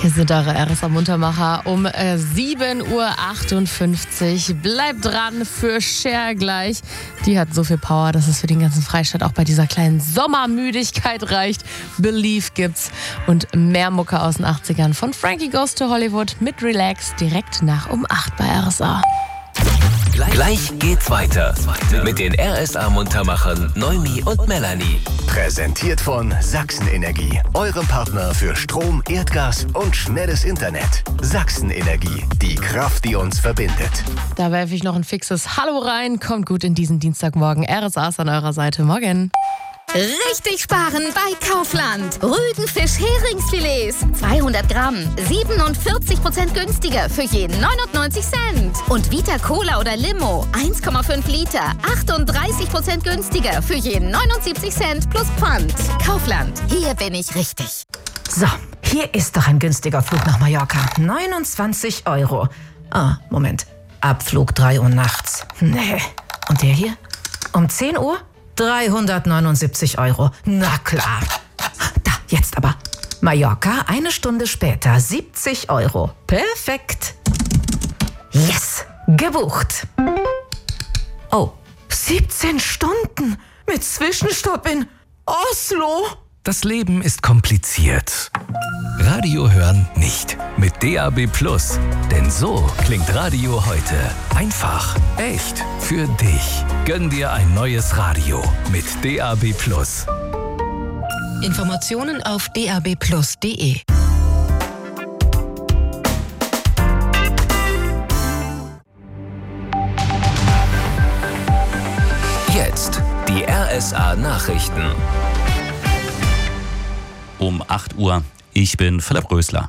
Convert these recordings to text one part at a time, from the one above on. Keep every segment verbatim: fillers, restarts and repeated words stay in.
Hier sind eure R S A-Muntermacher um äh, sieben Uhr achtundfünfzig. Bleibt dran für Cher gleich. Die hat so viel Power, dass es für den ganzen Freistaat auch bei dieser kleinen Sommermüdigkeit reicht. Believe gibt's und mehr Mucke aus den achtzigern von Frankie Goes to Hollywood mit Relax direkt nach um acht bei R S A. Gleich geht's weiter mit den R S A-Muntermachern Noemi und Melanie. Präsentiert von Sachsen Energie, eurem Partner für Strom, Erdgas und schnelles Internet. Sachsen Energie, die Kraft, die uns verbindet. Da werfe ich noch ein fixes Hallo rein. Kommt gut in diesen Dienstagmorgen. R S A ist an eurer Seite. Morgen. Richtig sparen bei Kaufland. Rügenfisch-Heringsfilets. zweihundert Gramm. siebenundvierzig Prozent günstiger für jeden neunundneunzig Cent. Und Vita Cola oder Limo. eins Komma fünf Liter. achtunddreißig Prozent günstiger für jeden neunundsiebzig Cent plus Pfand. Kaufland. Hier bin ich richtig. So, hier ist doch ein günstiger Flug nach Mallorca. neunundzwanzig Euro. Ah, Moment. Abflug drei Uhr nachts. Nee. Und der hier? Um zehn Uhr? dreihundertneunundsiebzig Euro. Na klar. Da, jetzt aber. Mallorca, eine Stunde später, siebzig Euro. Perfekt. Yes, gebucht. Oh, siebzehn Stunden mit Zwischenstopp in Oslo. Das Leben ist kompliziert. Radio hören nicht. Mit D A B Plus. Denn so klingt Radio heute. Einfach, echt, für dich. Gönn dir ein neues Radio mit D A B Plus. Informationen auf d a b plus punkt d e. Jetzt die R S A-Nachrichten. Um acht Uhr. Ich bin Philipp Rösler.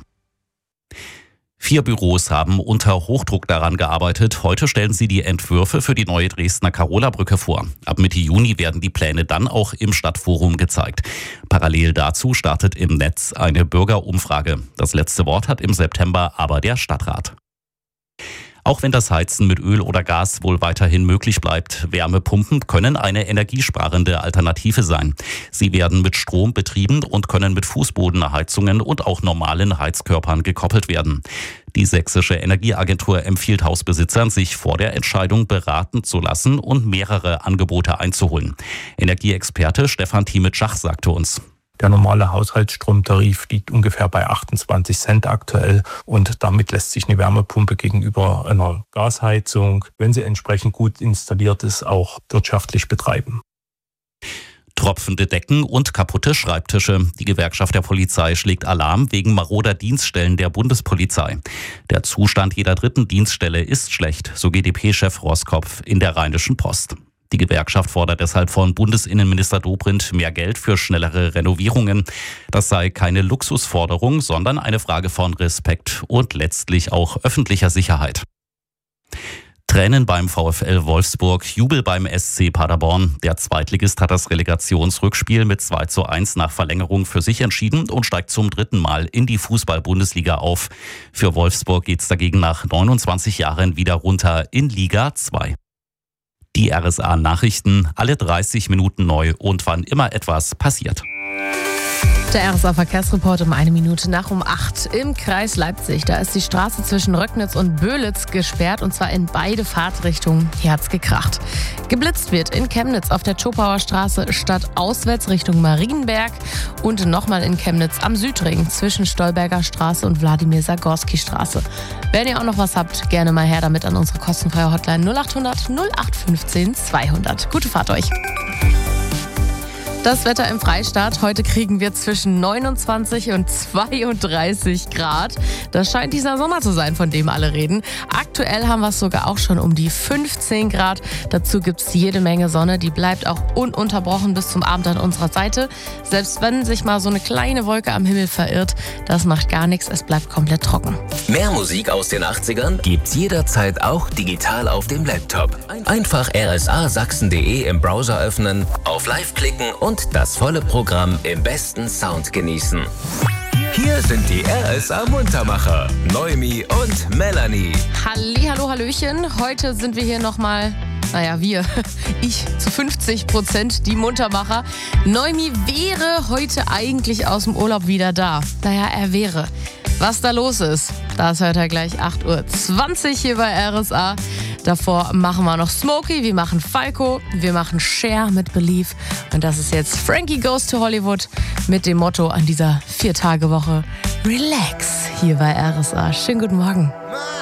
Vier Büros haben unter Hochdruck daran gearbeitet. Heute stellen sie die Entwürfe für die neue Dresdner Karola-Brücke vor. Ab Mitte Juni werden die Pläne dann auch im Stadtforum gezeigt. Parallel dazu startet im Netz eine Bürgerumfrage. Das letzte Wort hat im September aber der Stadtrat. Auch wenn das Heizen mit Öl oder Gas wohl weiterhin möglich bleibt, Wärmepumpen können eine energiesparende Alternative sein. Sie werden mit Strom betrieben und können mit Fußbodenheizungen und auch normalen Heizkörpern gekoppelt werden. Die Sächsische Energieagentur empfiehlt Hausbesitzern, sich vor der Entscheidung beraten zu lassen und mehrere Angebote einzuholen. Energieexperte Stefan Thieme-Schach sagte uns: Der normale Haushaltsstromtarif liegt ungefähr bei achtundzwanzig Cent aktuell und damit lässt sich eine Wärmepumpe gegenüber einer Gasheizung, wenn sie entsprechend gut installiert ist, auch wirtschaftlich betreiben. Tropfende Decken und kaputte Schreibtische. Die Gewerkschaft der Polizei schlägt Alarm wegen maroder Dienststellen der Bundespolizei. Der Zustand jeder dritten Dienststelle ist schlecht, so G D P-Chef Roskopf in der Rheinischen Post. Die Gewerkschaft fordert deshalb von Bundesinnenminister Dobrindt mehr Geld für schnellere Renovierungen. Das sei keine Luxusforderung, sondern eine Frage von Respekt und letztlich auch öffentlicher Sicherheit. Tränen beim VfL Wolfsburg, Jubel beim S C Paderborn. Der Zweitligist hat das Relegationsrückspiel mit zwei zu eins nach Verlängerung für sich entschieden und steigt zum dritten Mal in die Fußball-Bundesliga auf. Für Wolfsburg geht's dagegen nach neunundzwanzig Jahren wieder runter in Liga zwei. Die R S A-Nachrichten, alle dreißig Minuten neu und wann immer etwas passiert. Der R S A-Verkehrsreport um eine Minute nach um acht im Kreis Leipzig. Da ist die Straße zwischen Röcknitz und Böhlitz gesperrt und zwar in beide Fahrtrichtungen. Hier hat's gekracht. Geblitzt wird in Chemnitz auf der Tschopauer Straße stadtauswärts Richtung Marienberg und nochmal in Chemnitz am Südring zwischen Stolberger Straße und Wladimir-Sagorski-Straße. Wenn ihr auch noch was habt, gerne mal her damit an unsere kostenfreie Hotline null achthundert null acht fünfzehn zweihundert. Gute Fahrt euch! Das Wetter im Freistaat. Heute kriegen wir zwischen neunundzwanzig und zweiunddreißig Grad. Das scheint dieser Sommer zu sein, von dem alle reden. Aktuell haben wir es sogar auch schon um die fünfzehn Grad. Dazu gibt es jede Menge Sonne. Die bleibt auch ununterbrochen bis zum Abend an unserer Seite. Selbst wenn sich mal so eine kleine Wolke am Himmel verirrt, das macht gar nichts. Es bleibt komplett trocken. Mehr Musik aus den achtzigern gibt's jederzeit auch digital auf dem Laptop. Einfach r s a sachsen punkt d e im Browser öffnen, auf Live klicken und das volle Programm im besten Sound genießen. Hier sind die R S A-Muntermacher, Noemi und Melanie. Hallihallo, hallöchen. Heute sind wir hier nochmal, naja, wir, ich zu fünfzig Prozent die Muntermacher. Noemi wäre heute eigentlich aus dem Urlaub wieder da. Naja, er wäre. Was da los ist, das hört er gleich acht Uhr zwanzig hier bei R S A. Davor machen wir noch Smokey, wir machen Falco, wir machen Cher mit Believe. Und das ist jetzt Frankie Goes to Hollywood mit dem Motto an dieser Vier-Tage-Woche: Relax hier bei R S A. Schönen guten Morgen.